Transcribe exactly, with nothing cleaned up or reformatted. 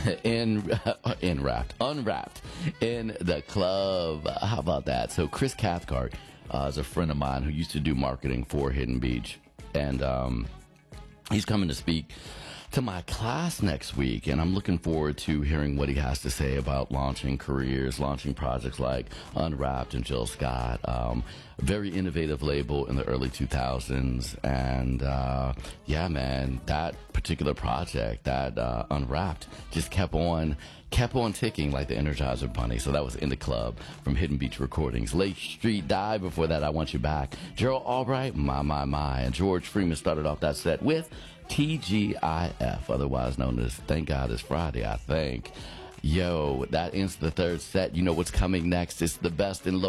in in wrapped, unwrapped in the club. How about that? So Chris Cathcart uh, is a friend of mine who used to do marketing for Hidden Beach, and um, he's coming to speak to my class next week, and I'm looking forward to hearing what he has to say about launching careers, launching projects like Unwrapped and Jill Scott. Um, very innovative label in the early two thousands, and uh, yeah, man, that particular project, that uh, Unwrapped, just kept on kept on ticking like the Energizer Bunny. So that was In the Club from Hidden Beach Recordings. Lake Street Dive, before that, I Want You Back. Gerald Albright, My, My, My. And George Freeman started off that set with T G I F, otherwise known as Thank God It's Friday, I think. Yo, that ends the third set. You know what's coming next. It's the best in low